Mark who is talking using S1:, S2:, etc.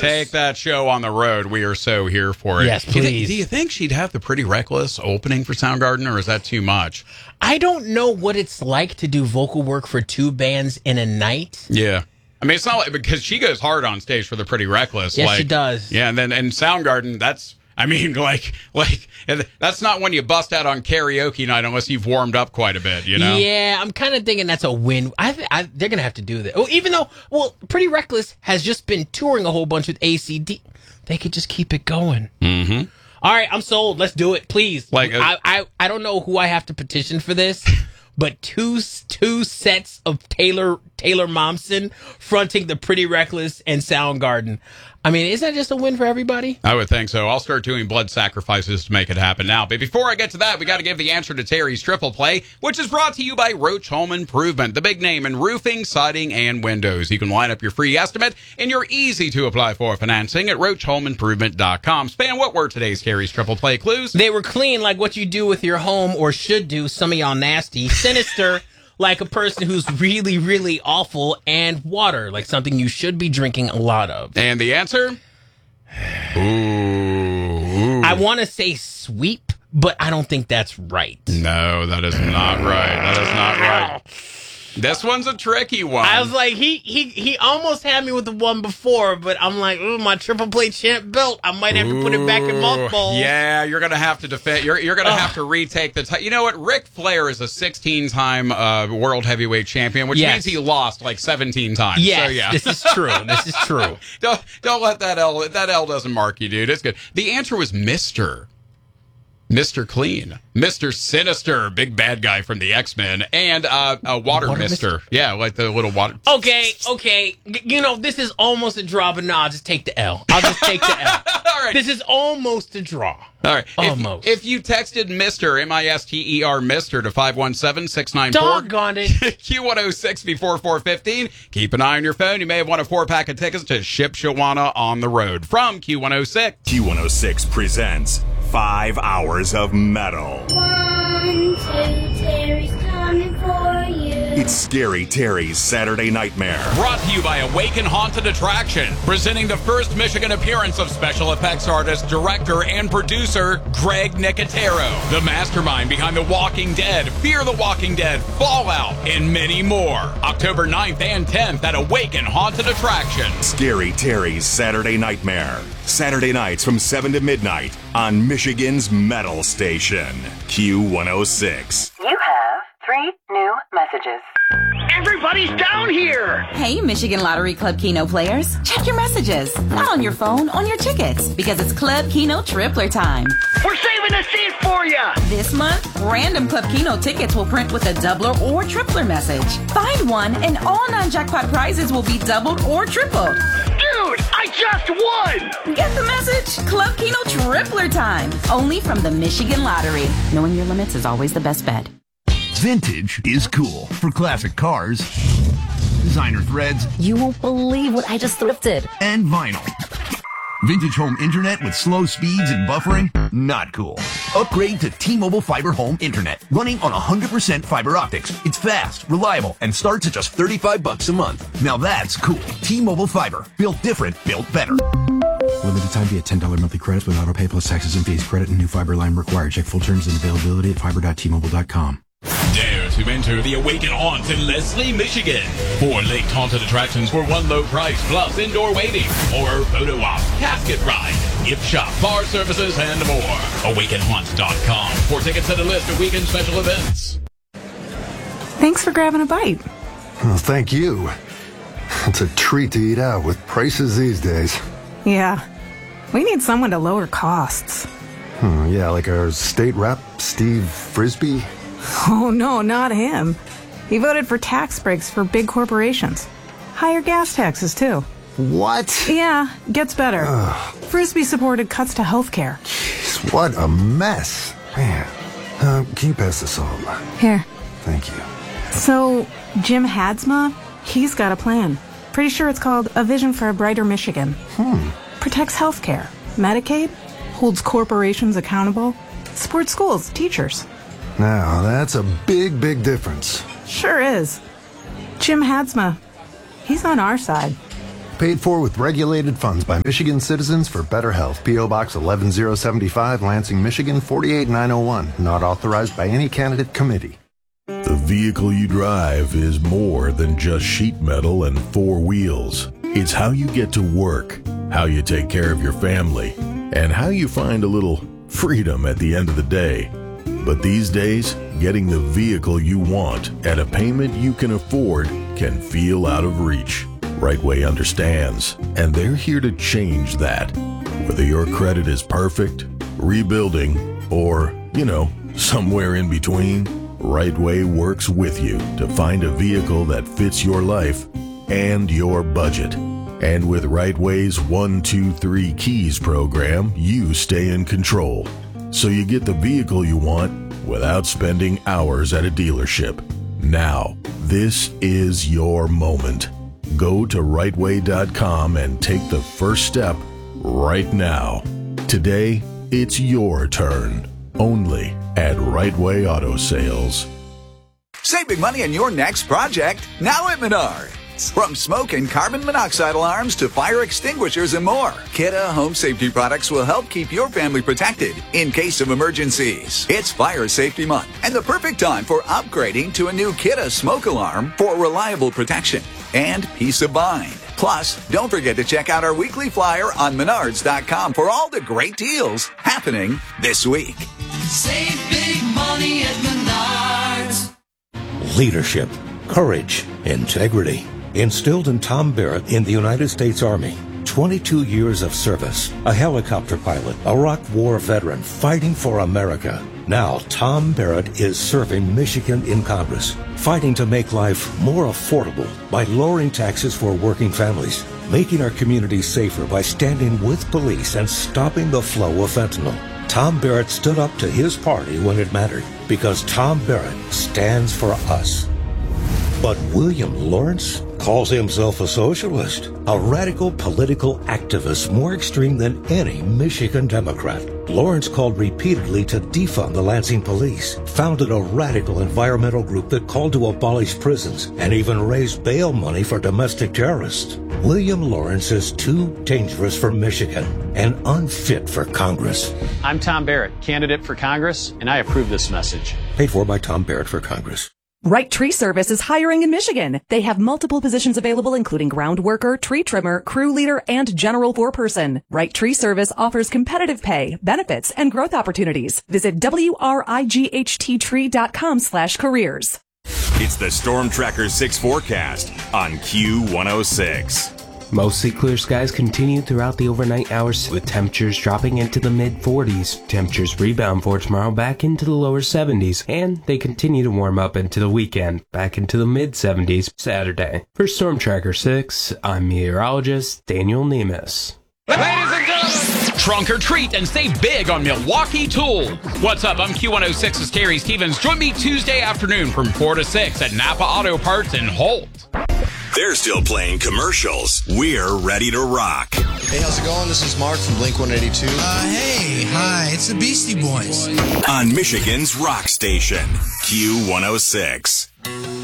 S1: Take that show on the road. We are so here for it.
S2: Yes, please.
S1: Do you think she'd have the Pretty Reckless opening for Soundgarden, or is that too much?
S2: I don't know what it's like to do vocal work for two bands in a night.
S1: Yeah. I mean, it's not like, because she goes hard on stage for the Pretty Reckless.
S2: Yes, she does.
S1: Yeah, and Soundgarden, that's not when you bust out on karaoke night unless you've warmed up quite a bit, you know?
S2: Yeah, I'm kind of thinking that's a win. They're going to have to do that. Even though, Pretty Reckless has just been touring a whole bunch with ACD. They could just keep it going.
S1: Mm-hmm.
S2: All right, I'm sold. Let's do it, please.
S1: I
S2: don't know who I have to petition for this, but two sets of Taylor Momsen fronting the Pretty Reckless and Soundgarden. I mean, is that just a win for everybody?
S1: I would think so. I'll start doing blood sacrifices to make it happen now. But before I get to that, we got to give the answer to Terry's Triple Play, which is brought to you by Roach Home Improvement, the big name in roofing, siding, and windows. You can line up your free estimate and your easy-to-apply-for financing at RoachHomeImprovement.com. Span, what were today's Terry's Triple Play clues?
S2: They were clean, like what you do with your home, or should do. Some of y'all nasty. Sinister, like a person who's really, really awful. And water, like something you should be drinking a lot of.
S1: And the answer? Ooh.
S2: I want to say sweep, but I don't think that's right.
S1: No, that is not right. That is not right. This one's a tricky one.
S2: I was like, he almost had me with the one before, but I'm like, ooh, my Triple Play champ belt. I might have to put it back in mothballs.
S1: Yeah, you're gonna have to defend. You're gonna have to retake the. You know what? Ric Flair is a 16-time world heavyweight champion, which means he lost like 17 times.
S2: Yes,
S1: so, yeah.
S2: This is true. This is true.
S1: Don't let that L. That L doesn't mark you, dude. It's good. The answer was Mr. Clean, Mr. Sinister, big bad guy from the X-Men, and Water Mister. Yeah, like the little water.
S2: Okay. You know, this is almost a draw, but no, I'll just take the L. I'll just take the L.
S1: All right.
S2: This is almost a draw.
S1: All right.
S2: Almost.
S1: If you texted Mr. M-I-S-T-E-R, Mr. to 517-694.
S2: Doggone it.
S1: Q106 before 415. Keep an eye on your phone. You may have won a 4-pack of tickets to Ship Shawana on the road from Q106.
S3: Q106 presents 5 hours of metal.
S4: 1, 2, Terry's coming for you.
S3: It's Scary Terry's Saturday Nightmare.
S1: Brought to you by Awaken Haunted Attraction, presenting the first Michigan appearance of special effects artist, director, and producer Greg Nicotero, the mastermind behind The Walking Dead, Fear the Walking Dead, Fallout, and many more. October 9th and 10th at Awaken Haunted Attraction.
S3: Scary Terry's Saturday Nightmare. Saturday nights from 7 to midnight on Michigan's Metal Station, Q106.
S5: You have 3 new messages.
S6: Everybody's down here!
S7: Hey, Michigan Lottery Club Keno players. Check your messages. Not on your phone, on your tickets. Because it's Club Keno Tripler time.
S6: We're saving a seat for you!
S7: This month, random Club Keno tickets will print with a doubler or tripler message. Find one and all non-jackpot prizes will be doubled or tripled.
S6: Dude, I just won!
S7: Get the message? Club Keno Tripler time. Only from the Michigan Lottery. Knowing your limits is always the best bet.
S8: Vintage is cool for classic cars, designer threads.
S9: You won't believe what I just thrifted.
S8: And vinyl. Vintage home internet with slow speeds and buffering? Not cool. Upgrade to T-Mobile Fiber Home Internet, running on 100% fiber optics. It's fast, reliable, and starts at just $35 a month. Now that's cool. T-Mobile Fiber. Built different, built better.
S10: Limited time via $10 monthly credits with auto pay plus taxes and fees. Credit and new fiber line required. Check full terms and availability at fiber.tmobile.com.
S1: Dare to enter the Awaken Haunt in Leslie, Michigan. 4 late haunted attractions for one low price, plus indoor waiting, horror photo op, casket ride, gift shop, bar services, and more. AwakenHaunt.com for tickets and a list of weekend special events.
S11: Thanks for grabbing a bite.
S12: Oh, thank you. It's a treat to eat out with prices these days.
S11: Yeah, we need someone to lower costs.
S12: Yeah, like our state rep, Steve Frisbee.
S11: Oh, no, not him. He voted for tax breaks for big corporations. Higher gas taxes, too.
S12: What?
S11: Yeah, gets better. Frisbee supported cuts to health care.
S12: Jeez, what a mess. Man, can you pass the salt?
S11: Here.
S12: Thank you.
S11: So, Jim Hadsma, he's got a plan. Pretty sure it's called A Vision for a Brighter Michigan. Protects health care, Medicaid, holds corporations accountable, supports schools, teachers.
S12: Now, that's a big, big difference.
S11: Sure is. Jim Hadsma, he's on our side.
S12: Paid for with regulated funds by Michigan Citizens for Better Health. P.O. Box 11075, Lansing, Michigan 48901. Not authorized by any candidate committee.
S13: The vehicle you drive is more than just sheet metal and four wheels. It's how you get to work, how you take care of your family, and how you find a little freedom at the end of the day. But these days, getting the vehicle you want at a payment you can afford can feel out of reach. Rightway understands, and they're here to change that. Whether your credit is perfect, rebuilding, or, somewhere in between, Rightway works with you to find a vehicle that fits your life and your budget. And with Rightway's 1-2-3 Keys program, you stay in control. So you get the vehicle you want without spending hours at a dealership. Now, this is your moment. Go to rightway.com and take the first step right now. Today, it's your turn. Only at Rightway Auto Sales.
S14: Save big money on your next project now at Menards. From smoke and carbon monoxide alarms to fire extinguishers and more, Kidde Home Safety products will help keep your family protected in case of emergencies. It's Fire Safety Month and the perfect time for upgrading to a new Kidde smoke alarm for reliable protection and peace of mind. Plus, don't forget to check out our weekly flyer on Menards.com for all the great deals happening this week.
S15: Save big money at Menards.
S16: Leadership, courage, integrity. Instilled in Tom Barrett in the United States Army. 22 years of service. A helicopter pilot, a Iraq War veteran fighting for America. Now, Tom Barrett is serving Michigan in Congress, fighting to make life more affordable by lowering taxes for working families, making our communities safer by standing with police and stopping the flow of fentanyl. Tom Barrett stood up to his party when it mattered, because Tom Barrett stands for us. But William Lawrence calls himself a socialist, a radical political activist more extreme than any Michigan Democrat. Lawrence called repeatedly to defund the Lansing police, founded a radical environmental group that called to abolish prisons, and even raised bail money for domestic terrorists. William Lawrence is too dangerous for Michigan and unfit for Congress.
S17: I'm Tom Barrett, candidate for Congress, and I approve this message.
S16: Paid for by Tom Barrett for Congress.
S18: Right Tree Service is hiring in Michigan. They have multiple positions available, including ground worker, tree trimmer, crew leader, and general foreperson. Right Tree Service offers competitive pay, benefits, and growth opportunities. Visit WRIGHTtree.com/careers.
S3: It's the Storm Tracker 6 forecast on Q106.
S19: Mostly clear skies continue throughout the overnight hours, with temperatures dropping into the mid-40s. Temperatures rebound for tomorrow back into the lower 70s, and they continue to warm up into the weekend, back into the mid-70s Saturday. For Storm Tracker 6, I'm meteorologist Daniel Nemes.
S1: Ladies and gentlemen, trunk or treat and save big on Milwaukee Tool. What's up? I'm Q106's Terry Stevens. Join me Tuesday afternoon from 4 to 6 at Napa Auto Parts in Holt.
S3: They're still playing commercials. We're ready to rock.
S20: Hey, how's it going? This is Mark from Blink-182.
S21: Hi, it's the Beastie Boys.
S3: On Michigan's rock station, Q106.